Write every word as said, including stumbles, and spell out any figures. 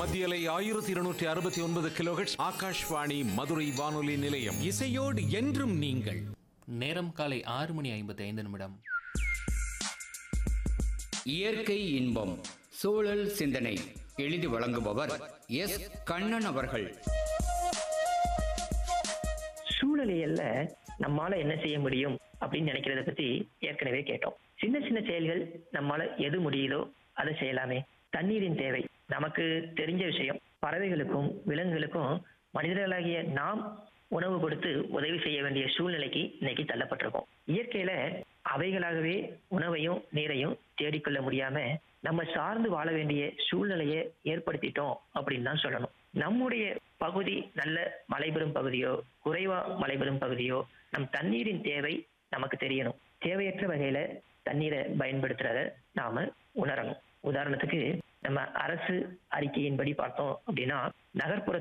மத்தியலை ஆயிரத்தி இருநூற்றி அறுபத்தி ஒன்பது கிலோஹெர்ட்ஸ் ஆகாஷ்வாணி மதுரை வானொலி நிலையம். இசையோடு என்றும் நீங்கள். நேரம் காலை ஆறு மணி ஐம்பத்தி ஐந்து நிமிடம். இயற்கை இன்பம் சூழல் சிந்தனை எழுதி வழங்குபவர் எஸ் கண்ணன் அவர்கள். சூழலியல்ல நம்மால என்ன செய்ய முடியும் அப்படின்னு நினைக்கிறத பத்தி ஏற்கனவே கேட்டோம். சின்ன சின்ன செயல்கள் நம்மால எது முடியுதோ அதை செய்யலாமே. தண்ணீரின் தேவை நமக்கு தெரிஞ்ச விஷயம். பறவைகளுக்கும் விலங்குகளுக்கும் மனிதர்களாகிய நாம் உணவு கொடுத்து உதவி செய்ய வேண்டிய சூழ்நிலைக்கு இன்னைக்கு தள்ளப்பட்டிருக்கோம். இயற்கையில அவைகளாகவே உணவையும் நீரையும் தேடிக்கொள்ள முடியாம நம்ம சார்ந்து வாழ வேண்டிய சூழ்நிலையை ஏற்படுத்திட்டோம் அப்படின்னு தான் சொல்லணும். நம்முடைய பகுதி நல்ல மலைபெறும் பகுதியோ குறைவா மலைபெறும் பகுதியோ நம் தண்ணீரின் தேவை நமக்கு தெரியணும். தேவையற்ற வகையில தண்ணீரை பயன்படுத்துறத நாம உணரணும். உதாரணத்துக்கு நம்ம அரசு அறிக்கையின்படி பார்த்தோம் அப்படின்னா நகர்ப்புற